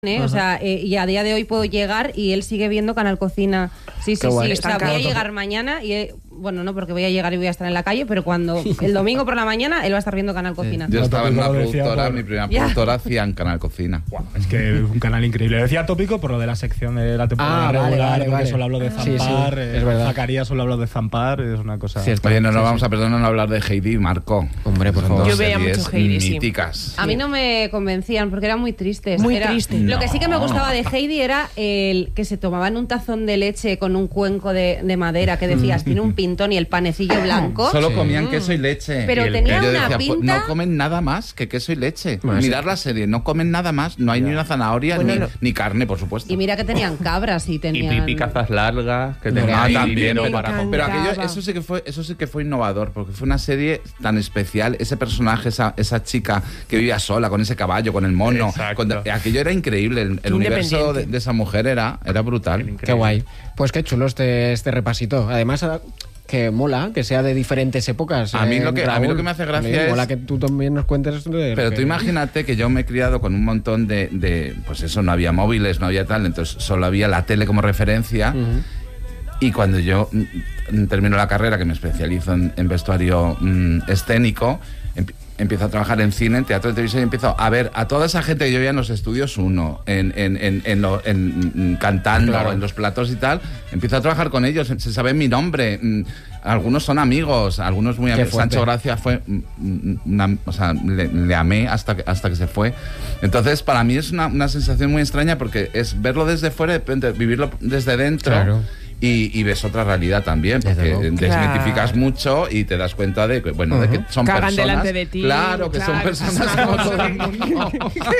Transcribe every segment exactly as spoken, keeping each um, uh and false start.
¿eh? O sea, eh, y a día de hoy puedo llegar y él sigue viendo Canal Cocina. Sí, sí, sí. O sea, voy a llegar mañana y, eh, bueno, no porque voy a llegar y voy a estar en la calle, pero cuando el domingo por la mañana él va a estar viendo Canal Cocina. Yo estaba en una productora, mi primera productora hacía en Canal Cocina. Wow, es que es un canal increíble. Lo decía Tópico por lo de la sección de la temporada ah, regular, vale, vale, porque vale. solo hablo de Zampar, sí, sí, eh, es verdad. Zacarías solo hablo de Zampar, es una cosa... Sí, oye, no nos sí, vamos sí. a perdonar no hablar de Heidi y Marco. Hombre, por favor. Yo veía mucho Heidi, míticas. Sí. A mí no me convencían porque eran muy tristes. Muy era, tristes. Lo No. que sí que me gustaba de Heidi era el que se tomaban un tazón de leche con un cuenco de, de madera que decías, tiene un pintón y el panecillo blanco. Solo Sí. comían queso y leche. Pero y el, tenía yo una decía, pinta... no comen nada más que queso y leche. Bueno, Mirar sí. la serie, no comen nada más, no hay Ya. ni una zanahoria Bueno, ni, no. ni carne, por supuesto. Y mira que tenían cabras y Y tenían... pipicazas largas que No, tenían ah, ahí también, dinero pero- para encanta. Pero comprar. aquello, eso sí que fue, eso sí que fue innovador, porque fue una serie tan especial, ese personaje, esa, esa chica que vivía sola, con ese caballo, con el mono, Exacto. con- aquello era increíble, el, el universo de, independiente. de esa mujer era, era brutal. Increíble. Qué guay. Pues qué chulo este, este repasito. Además, que mola, que sea de diferentes épocas. A mí eh, lo que- a mí lo que me hace gracia mí es- mola que tú también nos cuentes esto de Pero lo tú que- imagínate que yo me he criado con un montón de, de, pues eso, no había móviles, no había tal, entonces solo había la tele como referencia. Ujú. Y cuando yo mm, termino la carrera, que me especializo en, en vestuario mm, escénico, emp- empiezo a trabajar en cine, en teatro, en televisión, y empiezo a ver a toda esa gente que yo veía en los estudios uno, en, en, en, en, lo- en- mm, cantando, Claro. en los platos y tal, empiezo a trabajar con ellos, se sabe mi nombre, mm, algunos son amigos, algunos muy Qué amigos. fuerte. Sancho Gracia fue, mm, mm, una, o sea, le, le amé hasta que, hasta que se fue. Entonces, para mí es una, una sensación muy extraña porque es verlo desde fuera y de repente vivirlo desde dentro. Claro. Y, y ves otra realidad también, Desde porque luego. desmitificas Claro. mucho y te das cuenta de que, bueno, de que son Cagan personas. delante de ti, Claro, que son claro, personas claro. como todo el mundo.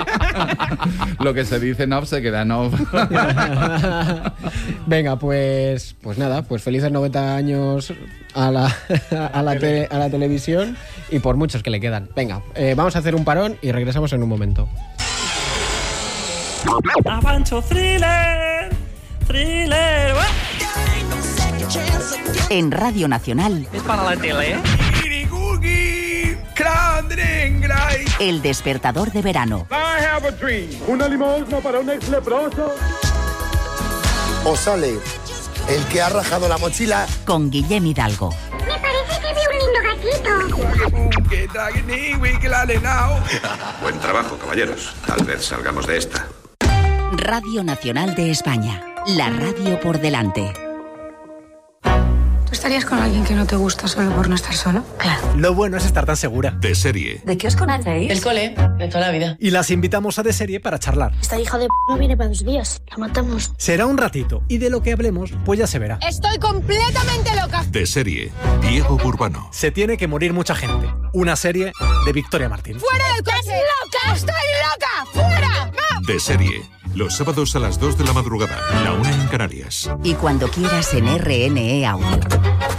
Lo que se dice en off se queda en off. Venga, pues pues nada, pues felices noventa años a la, a la, te- a la televisión y por muchos que le quedan. Venga, eh, vamos a hacer un parón y regresamos en un momento. Avancho thriller, thriller. ¡Uah! En Radio Nacional, Es para la tele, ¿eh? El Despertador de Verano. O sale el que ha rajado la mochila. Con Guillem Hidalgo. Me parece que vi un lindo gatito. Buen trabajo, caballeros. Tal vez salgamos de esta. Radio Nacional de España. La radio por delante. ¿Tú estarías con alguien que no te gusta solo por no estar solo? Claro. Lo bueno es estar tan segura. De serie. ¿De qué os conocéis? El cole, de toda la vida. Y las invitamos a De Serie para charlar. Esta hija de p no viene para dos días. La matamos. Será un ratito y de lo que hablemos, pues ya se verá. Estoy completamente loca. De serie. Diego Burbano. Se tiene que morir mucha gente. Una serie de Victoria Martín. ¡Fuera del coche! ¡Estás loca! ¡Estoy loca! ¡Fuera! De serie. Los sábados a las dos de la madrugada. La una en Canarias. Y cuando quieras en R N E Audio.